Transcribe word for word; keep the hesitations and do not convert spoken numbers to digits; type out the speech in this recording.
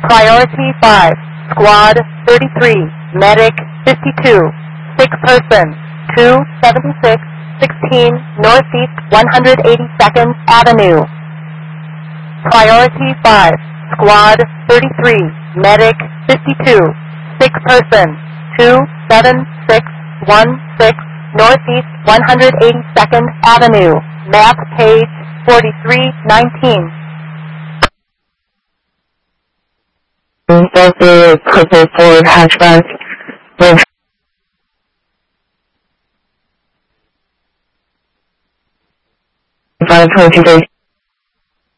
Priority five, Squad thirty-three, Medic fifty-two, sick person, two seventy-six sixteen Northeast one hundred eighty-second Avenue. Priority five, Squad thirty-three, Medic fifty-two, sick person, two seven six one six Northeast one hundred eighty-second Avenue, map page forty-three nineteen. Purple Ford hatchback with five twenty-three.